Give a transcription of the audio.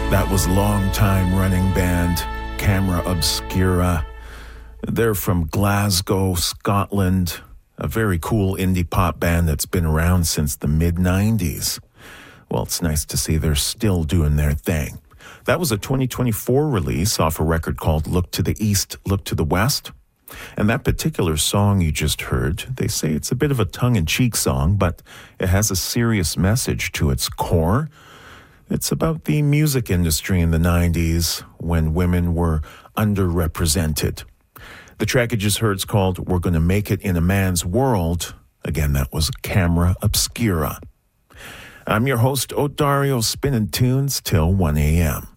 That was long-time running band Camera Obscura. They're from Glasgow, Scotland, a very cool indie pop band that's been around since the mid-90s. Well, it's nice to see they're still doing their thing. That was a 2024 release off a record called Look to the East, Look to the West. And that particular song you just heard, they say it's a bit of a tongue-in-cheek song, but it has a serious message to its core. It's about the music industry in the 90s when women were underrepresented. The track you just heard is called We're Gonna Make It in a Man's World. Again, that was Camera Obscura. I'm your host, Odario, spinning tunes till 1 a.m.